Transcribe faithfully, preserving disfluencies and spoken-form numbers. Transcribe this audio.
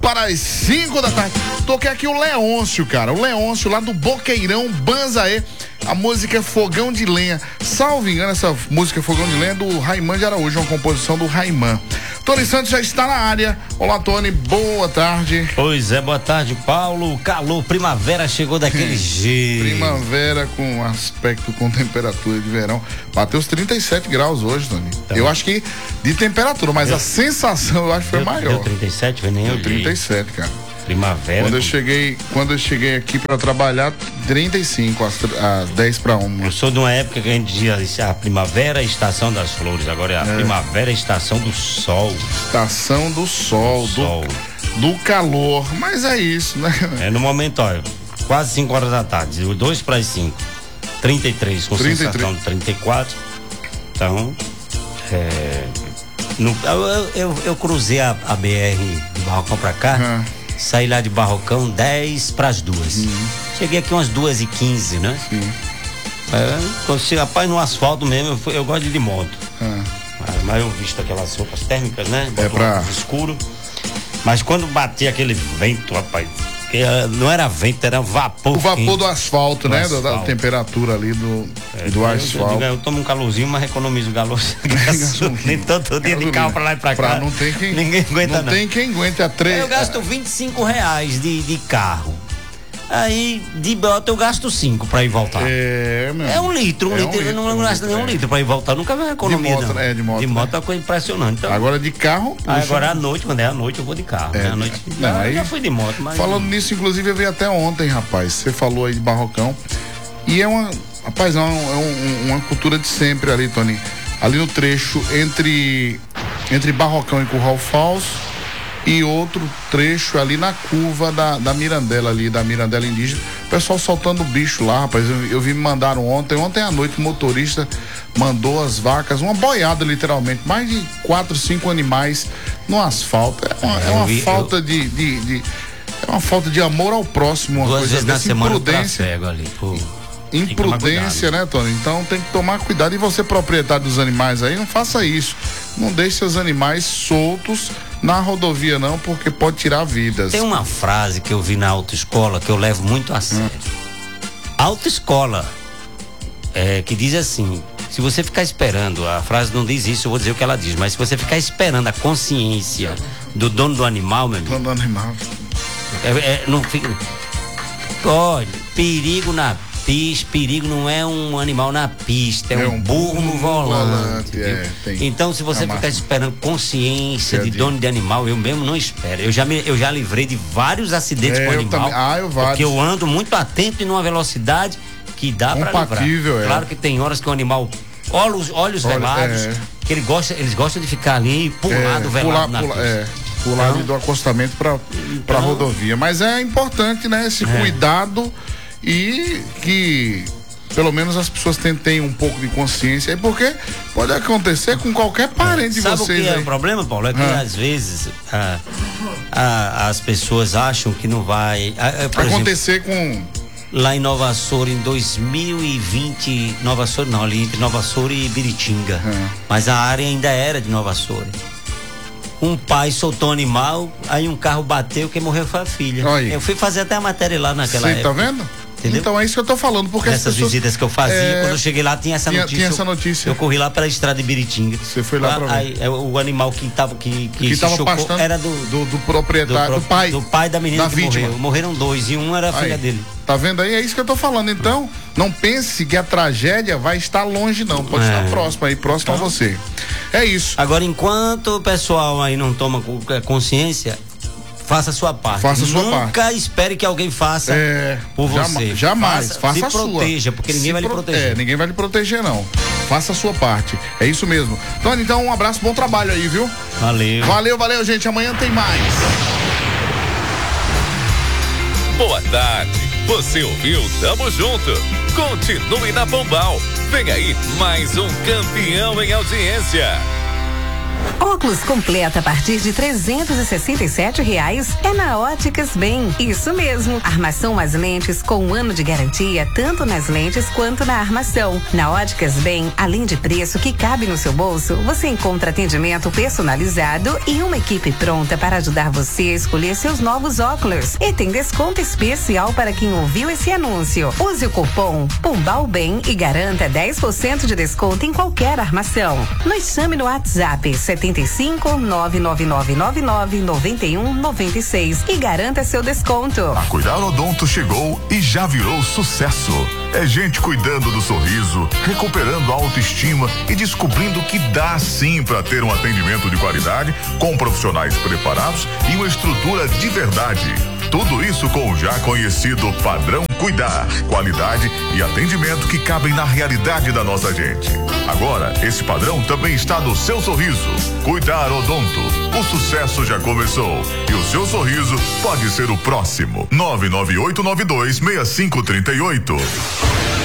para as cinco da tarde. Toquei aqui o Leôncio, cara. O Leôncio lá do Boqueirão, Banzaê. A música é Fogão de Lenha. Salvo engano, essa música Fogão de Lenha é do Raiman de Araújo, uma composição do Raiman. Tony Santos já está na área. Olá, Tony, boa tarde. Pois é, boa tarde, Paulo. Calor, primavera chegou daquele jeito. Primavera com aspecto, com temperatura de verão. Bateu os trinta e sete graus hoje, Tony. Então, eu acho que de temperatura, mas eu, a sensação eu acho que foi deu, maior. Deu trinta e sete, foi nem eu. Deu trinta e sete, cara. Primavera. Quando eu cheguei, quando eu cheguei aqui pra trabalhar, trinta e cinco, às, às dez para uma. Eu sou de uma época que a gente dizia a primavera é a estação das flores, agora é a é. primavera é a estação do sol. Estação do sol, do, sol. do, do calor, mas é isso, né? É no momento, olha, quase cinco horas da tarde, dois para as cinco, trinta e três, com trinta e três. Sensação de trinta e quatro, então, é, no, eu, eu, eu cruzei a, a B R de Barrocão pra cá, uhum. Saí lá de Barrocão dez para as duas. Uhum. Cheguei aqui umas duas e quinze, né? Sim. É, quando chega, rapaz, no asfalto mesmo, eu, eu gosto de, de moto. Uhum. Mas, mas eu visto aquelas roupas térmicas, né? É pra... escuro. Mas quando batia aquele vento, rapaz, que não era vento, era vapor. O vapor quente. do asfalto, do né? Asfalto. Da, da temperatura ali do, é, do eu, asfalto. Eu, eu, eu tomo um calorzinho, mas economizo o calor. Nem todo dia de carro pra lá e pra cá. Pra não tem quem, ninguém aguenta não. Não tem quem aguenta três. Eu gasto vinte e cinco reais de, de carro. Aí, de bota, eu gasto cinco pra ir voltar. É, meu. É um litro, um é litro. Um eu não litro, gasto nem um litro pra ir voltar. Nunca vi economia, de moto, não. É, de moto. De moto né? é uma coisa impressionante. Então, agora de carro. Aí, agora à noite, quando é à noite, eu vou de carro. É, né? À noite. Não, já, aí, já fui de moto, mas. Falando nisso, inclusive, eu vi até ontem, rapaz. Você falou aí de Barrocão. E é uma. Rapaz, é, uma, é um, uma cultura de sempre ali, Tony. Ali no trecho entre. Entre Barrocão e Curral Falso. E outro trecho ali na curva da, da Mirandela ali, da Mirandela Indígena. O pessoal soltando o bicho lá, rapaz. Eu, eu vi me mandaram ontem. Ontem à noite o motorista mandou as vacas, uma boiada literalmente, mais de quatro, cinco animais no asfalto. É uma, é uma vi, falta eu... de, de, de. É uma falta de amor ao próximo. Uma Duas coisa vezes na dessa, semana imprudência. eu ali, pô. Imprudência, né, Tony? Então tem que tomar cuidado. E você, proprietário dos animais aí, não faça isso. Não deixe seus animais soltos na rodovia, não, porque pode tirar vidas. Tem uma frase que eu vi na autoescola que eu levo muito a sério. Hum. Autoescola, é, que diz assim: se você ficar esperando, a frase não diz isso, eu vou dizer o que ela diz, mas se você ficar esperando a consciência do dono do animal, meu amigo. Dono do animal. É, é, não fica. Olha, perigo na pista, perigo não é um animal na pista, é, é um, um burro no volante. É, então, se você ficar esperando consciência de dono de animal, eu mesmo não espero. Eu já, me, eu já livrei de vários acidentes é, com animal. Eu ah, eu porque eu ando muito atento e numa velocidade que dá para livrar. É. Claro que tem horas que o animal olha os olhos Olha, velados, é. que ele gosta, eles gostam de ficar ali e pular é, do velado pular, na pular, pista. É. Pular então, do acostamento para então, para rodovia. Mas é importante, né, esse é. cuidado e que pelo menos as pessoas tentem um pouco de consciência aí, porque pode acontecer com qualquer parente de Sabe vocês. Sabe o que aí. é o problema, Paulo? É que ah. às vezes ah, ah, as pessoas acham que não vai ah, acontecer exemplo, com lá em Nova Açor em dois mil e vinte, Nova Açor não, ali entre Nova Açor e Biritinga, ah. mas a área ainda era de Nova Açor. Um pai soltou um animal, aí um carro bateu, quem morreu foi a filha. Oi. Eu fui fazer até a matéria lá naquela Cê época. Tá vendo? Entendeu? Então é isso que eu tô falando, porque nessas as pessoas, visitas que eu fazia, é, quando eu cheguei lá tinha essa tinha, notícia. Tinha essa notícia. Eu, eu corri lá pela estrada de Biritinga. Você foi lá, lá pra aí, o animal que tava que que, que se tava chocou pastando era do do, do proprietário, do, do pai, do pai da menina da que vítima. morreu. Morreram dois e um era a filha aí, dele. Tá vendo aí? É isso que eu tô falando. Então, não pense que a tragédia vai estar longe, não. Pode é. estar próximo aí, próximo então, a você. É isso. Agora, enquanto o pessoal aí não toma consciência, faça a sua parte. Faça a sua Nunca parte. Nunca espere que alguém faça é, por você. Jamais. Faça, faça se a sua. proteja, porque ninguém se vai pro... lhe proteger. É, ninguém vai lhe proteger, não. Faça a sua parte. É isso mesmo. Tony, então um abraço, bom trabalho aí, viu? Valeu. Valeu, valeu, gente. Amanhã tem mais. Boa tarde. Você ouviu? Tamo junto. Continue na Pombal. Vem aí mais um campeão em audiência. Óculos completo a partir de trezentos e sessenta e sete reais é na Óticas Bem. Isso mesmo, armação mais lentes com um ano de garantia, tanto nas lentes quanto na armação. Na Óticas Bem, além de preço que cabe no seu bolso, você encontra atendimento personalizado e uma equipe pronta para ajudar você a escolher seus novos óculos. E tem desconto especial para quem ouviu esse anúncio. Use o cupom Pombal Bem e garanta dez por cento de desconto em qualquer armação. Nos chame no WhatsApp setenta e cinco, nove nove nove nove nove, noventa e um, noventa e seis e garanta seu desconto. A Cuidar Odonto chegou e já virou sucesso. É gente cuidando do sorriso, recuperando a autoestima e descobrindo que dá sim para ter um atendimento de qualidade com profissionais preparados e uma estrutura de verdade. Tudo isso com o já conhecido padrão Cuidar, qualidade e atendimento que cabem na realidade da nossa gente. Agora, esse padrão também está no seu sorriso. Cuidar Odonto. O sucesso já começou e o seu sorriso pode ser o próximo. nove nove oito nove dois, seis cinco três oito.